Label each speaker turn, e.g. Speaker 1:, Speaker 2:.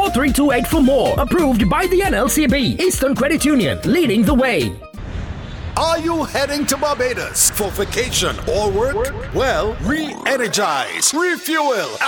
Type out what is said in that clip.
Speaker 1: 4328 for more. Approved by the NLCB. Eastern Credit Union, leading the way.
Speaker 2: Are you heading to Barbados for vacation or work? Well, re-energize, refuel,